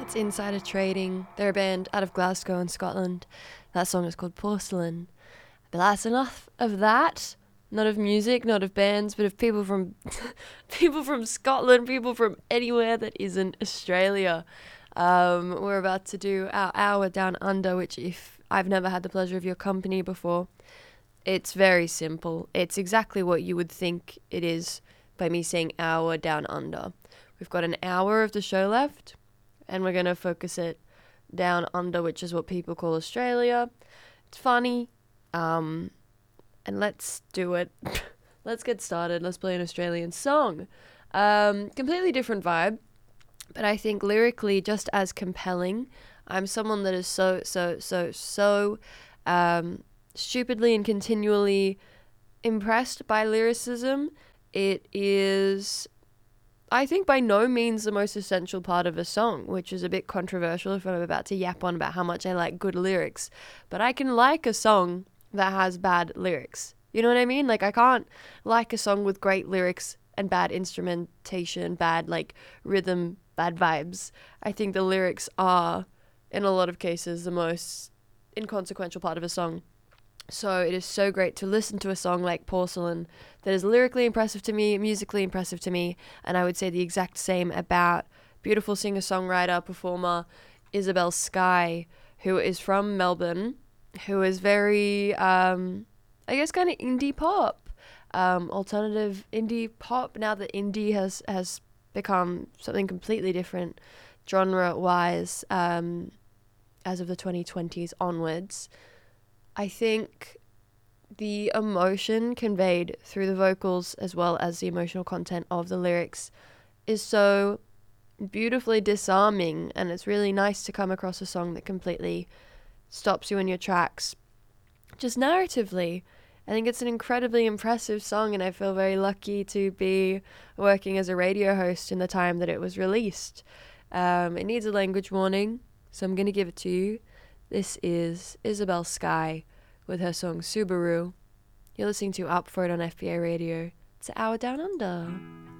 It's Insider Trading. They're a band out of Glasgow in Scotland. That song is called Porcelain. But that's enough of that. Not of music, not of bands, but of people from people from Scotland, people from anywhere that isn't Australia. We're about to do our hour down under, which if I've never had the pleasure of your company before, it's very simple. It's exactly what you would think it is by me saying hour down under. We've got an hour of the show left, and we're going to focus it down under, which is what people call Australia. It's funny, and let's do it. Let's get started. Let's play an Australian song. Completely different vibe, but I think lyrically just as compelling. I'm someone that is so stupidly and continually impressed by lyricism. It is, I think, by no means the most essential part of a song, which is a bit controversial if I'm about to yap on about how much I like good lyrics. But I can like a song that has bad lyrics. You know what I mean? Like, I can't like a song with great lyrics and bad instrumentation, bad, like, rhythm, bad vibes. I think the lyrics are, in a lot of cases, the most inconsequential part of a song. So it is so great to listen to a song like Porcelain that is lyrically impressive to me, musically impressive to me, and I would say the exact same about beautiful singer-songwriter, performer Isabelle Skye, who is from Melbourne, who is very, I guess, kind of indie pop, alternative indie pop, now that indie has become something completely different genre-wise as of the 2020s onwards. I think the emotion conveyed through the vocals as well as the emotional content of the lyrics is so beautifully disarming, and it's really nice to come across a song that completely stops you in your tracks. Just narratively, I think it's an incredibly impressive song, and I feel very lucky to be working as a radio host in the time that it was released. It needs a language warning, so I'm going to give it to you. This is Isabelle Skye with her song Subaru. You're listening to Up For It on FBA Radio. It's an hour down under.